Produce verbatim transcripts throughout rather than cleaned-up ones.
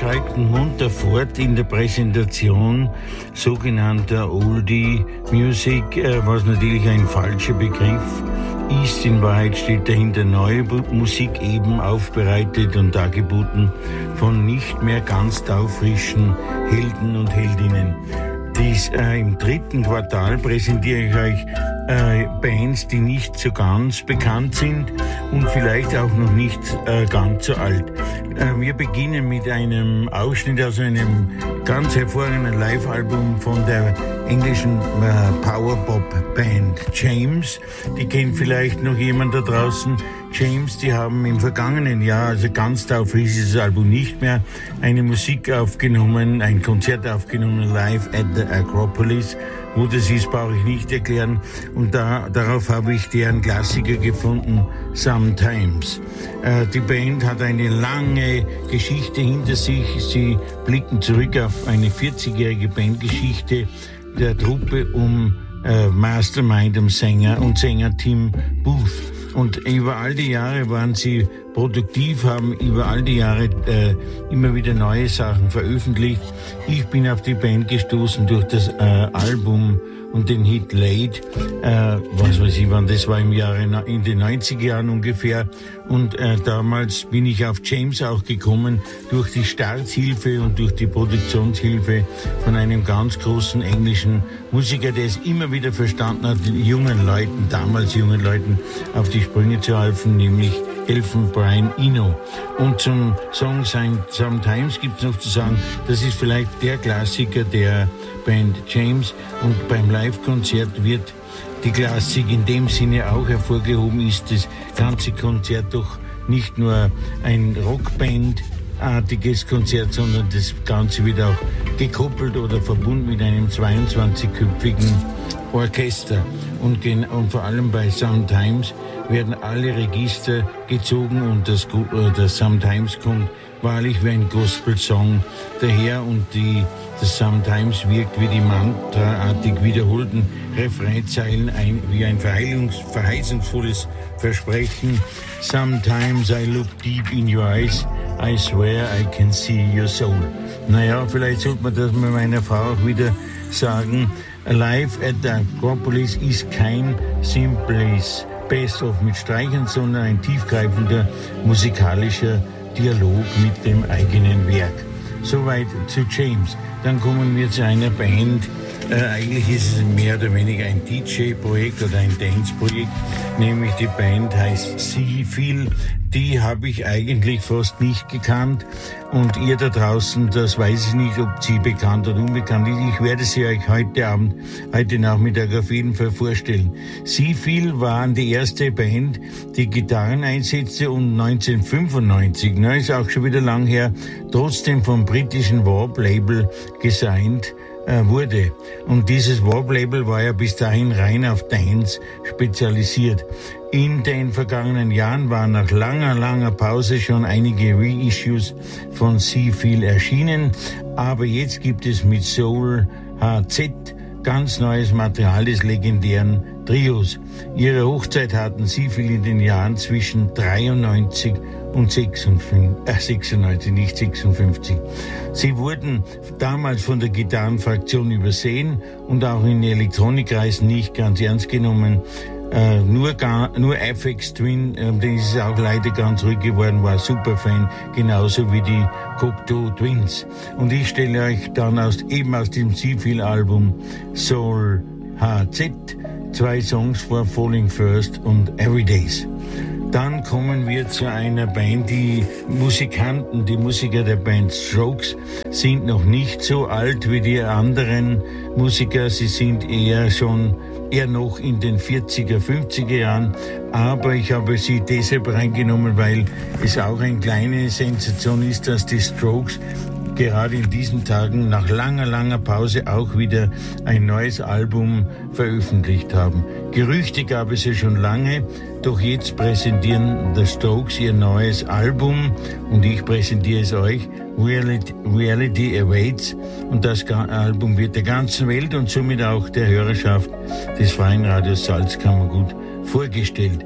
schreiten munter fort in der Präsentation sogenannter Oldie Music, was natürlich ein falscher Begriff ist. In Wahrheit steht dahinter neue Musik, eben aufbereitet und dargeboten von nicht mehr ganz taufrischen Helden und Heldinnen. Dies, äh, im dritten Quartal präsentiere ich euch äh, Bands, die nicht so ganz bekannt sind und vielleicht auch noch nicht äh, ganz so alt. Äh, wir beginnen mit einem Ausschnitt aus einem ganz hervorragenden Live-Album von der englischen äh, Power-Pop-Band James. Die kennt vielleicht noch jemand da draußen. James, die haben im vergangenen Jahr, also ganz taufrisch ist das Album nicht mehr, eine Musik aufgenommen, ein Konzert aufgenommen, live at the Acropolis. Wo das ist, brauche ich nicht erklären. Und da, darauf habe ich deren Klassiker gefunden, Sometimes. Äh, die Band hat eine lange Geschichte hinter sich. Sie blicken zurück auf eine vierzigjährige Bandgeschichte der Truppe um äh, Mastermind, um Sänger und Sänger Tim Booth. Und über all die Jahre waren sie produktiv, haben über all die Jahre äh, immer wieder neue Sachen veröffentlicht. Ich bin auf die Band gestoßen durch das äh, Album und den Hit Late, äh, was weiß ich wann, das war im Jahre, in den neunziger Jahren ungefähr. Und äh, damals bin ich auf James auch gekommen durch die Starthilfe und durch die Produktionshilfe von einem ganz großen englischen Musiker, der es immer wieder verstanden hat, den jungen Leuten, damals jungen Leuten, auf die Sprünge zu helfen, nämlich helfen Brian Eno. Und zum Song Sometimes gibt es noch zu sagen, das ist vielleicht der Klassiker der Band James, und beim Live-Konzert wird die Klassik in dem Sinne auch hervorgehoben, ist das ganze Konzert doch nicht nur ein Rockband-artiges Konzert, sondern das Ganze wird auch gekoppelt oder verbunden mit einem zweiundzwanzigköpfigen Orchester. Und, und vor allem bei Sometimes werden alle Register gezogen und das, das Sometimes kommt wahrlich wie ein Gospel-Song daher, und die, das Sometimes wirkt wie die mantraartig wiederholten Refrainzeilen ein, wie ein verheißungsvolles Versprechen. Sometimes I look deep in your eyes, I swear I can see your soul. Naja, vielleicht sollte man das mit meiner Frau auch wieder sagen. Live at the Acropolis ist kein simples Best-of mit Streichern, sondern ein tiefgreifender musikalischer Dialog mit dem eigenen Werk. Soweit zu James. Dann kommen wir zu einer Band. Äh, eigentlich ist es mehr oder weniger ein D J-Projekt oder ein Dance-Projekt, nämlich die Band heißt Sea Feel. Die habe ich eigentlich fast nicht gekannt, und ihr da draußen, das weiß ich nicht, ob sie bekannt oder unbekannt ist. Ich werde sie euch heute Abend, heute Nachmittag auf jeden Fall vorstellen. Sea Feel waren die erste Band, die Gitarren einsetzte und neunzehnhundertfünfundneunzig, ne, ist auch schon wieder lang her, trotzdem vom britischen Warp-Label gesigned wurde. Und dieses Warp-Label war ja bis dahin rein auf Dance spezialisiert. In den vergangenen Jahren waren nach langer, langer Pause schon einige Reissues von Sea Feel erschienen, aber jetzt gibt es mit Soul H Z ganz neues Material des legendären Trios. Ihre Hochzeit hatten Sea Feel in den Jahren zwischen dreiundneunzig und sechsundfünfzig, äh, sechsundneunzig, nicht sechsundfünfzig. Sie wurden damals von der Gitarrenfraktion übersehen und auch in Elektronikkreisen nicht ganz ernst genommen. Äh, nur, gar, nur Aphex Twin, äh, den ist es auch leider ganz ruhig geworden, war Superfan, genauso wie die Cocteau Twins. Und ich stelle euch dann aus, eben aus dem Sea Feel Album Soul H Z zwei Songs vor, Falling First und Everydays. Dann kommen wir zu einer Band, die Musikanten, die Musiker der Band Strokes sind noch nicht so alt wie die anderen Musiker. Sie sind eher schon, eher noch in den vierziger, fünfziger Jahren. Aber ich habe sie deshalb reingenommen, weil es auch eine kleine Sensation ist, dass die Strokes gerade in diesen Tagen nach langer, langer Pause auch wieder ein neues Album veröffentlicht haben. Gerüchte gab es ja schon lange, doch jetzt präsentieren The Strokes ihr neues Album und ich präsentiere es euch. Reality, Reality Awaits, und das Album wird der ganzen Welt und somit auch der Hörerschaft des Freien Radios Salzkammergut vorgestellt.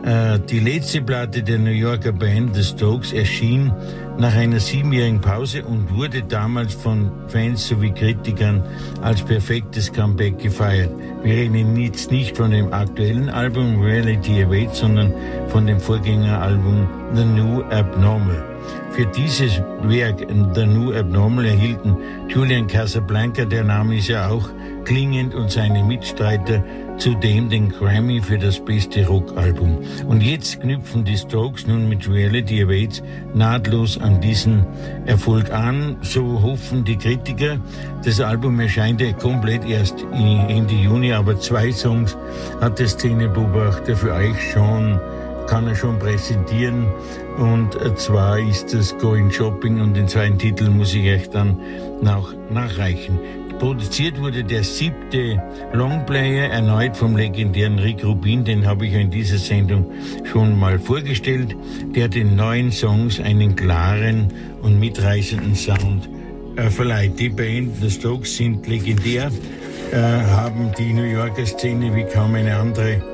Äh, die letzte Platte der New Yorker Band The Strokes erschien nach einer siebenjährigen Pause und wurde damals von Fans sowie Kritikern als perfektes Comeback gefeiert. Wir reden jetzt nicht von dem aktuellen Album Reality Awaits, sondern von dem Vorgängeralbum The New Abnormal. Für dieses Werk, The New Abnormal, erhielten Julian Casablanca, der Name ist ja auch klingend, und seine Mitstreiter zudem den Grammy für das beste Rockalbum. Und jetzt knüpfen die Strokes nun mit Reality Awaits nahtlos an diesen Erfolg an. So hoffen die Kritiker. Das Album erscheint ja komplett erst Ende Juni, aber zwei Songs hat der Szenebeobachter für euch schon, kann er schon präsentieren. Und zwar ist das Going Shopping, und den zweiten Titel muss ich euch dann noch nachreichen. Produziert wurde der siebte Longplayer erneut vom legendären Rick Rubin, den habe ich in dieser Sendung schon mal vorgestellt, der den neuen Songs einen klaren und mitreißenden Sound äh, verleiht. Die Band The Strokes sind legendär, äh, haben die New Yorker Szene wie kaum eine andere äh,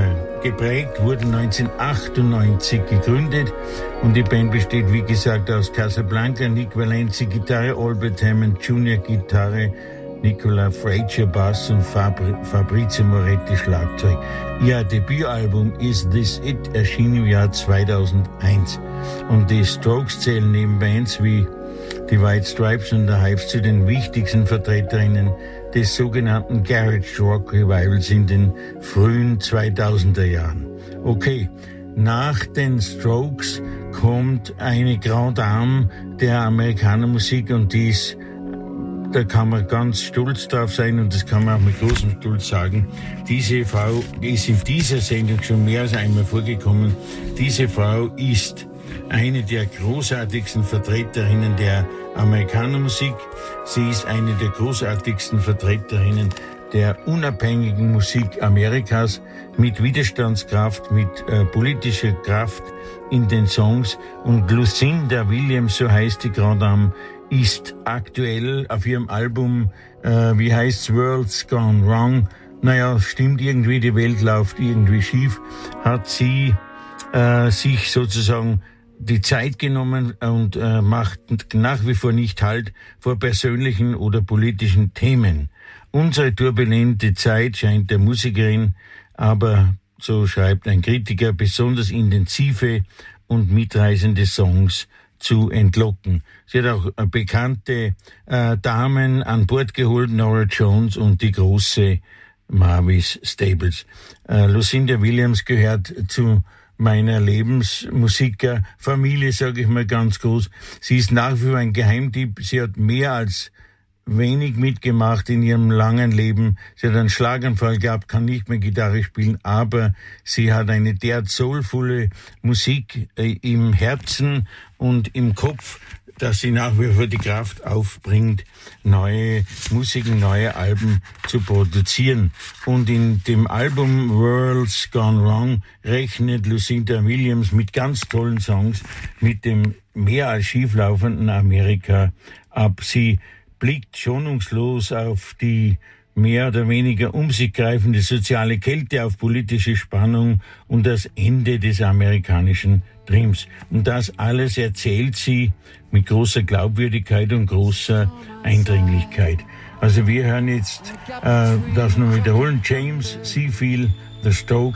geprägt, wurden neunzehnhundertachtundneunzig gegründet, und die Band besteht, wie gesagt, aus Casablanca, Nick Valenci Gitarre, Albert Hammond Junior Gitarre, Nicola Frazier Bass und Fabri- Fabrizio Moretti Schlagzeug. Ihr Debütalbum Is This It erschien im Jahr zweitausendeins, und die Strokes zählen neben Bands wie die White Stripes und The Hives zu den wichtigsten Vertreterinnen des sogenannten Garage Rock Revivals in den frühen zweitausender Jahren. Okay, nach den Strokes kommt eine Grande Dame der Amerikanermusik, und die ist, da kann man ganz stolz drauf sein, und das kann man auch mit großem Stolz sagen. Diese Frau ist in dieser Sendung schon mehr als einmal vorgekommen. Diese Frau ist eine der großartigsten Vertreterinnen der Amerikanermusik. Sie ist eine der großartigsten Vertreterinnen der unabhängigen Musik Amerikas, mit Widerstandskraft, mit äh, politischer Kraft in den Songs. Und Lucinda Williams, so heißt die Grande Dame, ist aktuell auf ihrem Album, äh, wie heißt's, World's Gone Wrong, naja, stimmt irgendwie, die Welt läuft irgendwie schief, hat sie äh, sich sozusagen die Zeit genommen und äh, macht nach wie vor nicht Halt vor persönlichen oder politischen Themen. Unsere turbulente Zeit scheint der Musikerin aber, so schreibt ein Kritiker, besonders intensive und mitreißende Songs zu entlocken. Sie hat auch bekannte äh, Damen an Bord geholt, Nora Jones und die große Mavis Staples. Äh, Lucinda Williams gehört zu meiner Lebensmusikerfamilie, sage ich mal ganz groß. Sie ist nach wie vor ein Geheimtipp. Sie hat mehr als wenig mitgemacht in ihrem langen Leben. Sie hat einen Schlaganfall gehabt, kann nicht mehr Gitarre spielen, aber sie hat eine derart soulvolle Musik äh, im Herzen und im Kopf, dass sie nach wie vor die Kraft aufbringt, neue Musiken, neue Alben zu produzieren. Und in dem Album World's Gone Wrong rechnet Lucinda Williams mit ganz tollen Songs mit dem mehr als schieflaufenden Amerika ab. Sie blickt schonungslos auf die mehr oder weniger um sich greifende soziale Kälte, auf politische Spannung und das Ende des amerikanischen Dreams. Und das alles erzählt sie mit großer Glaubwürdigkeit und großer Eindringlichkeit. Also wir hören jetzt, äh, das nur wiederholen, James Seafield, The Strokes.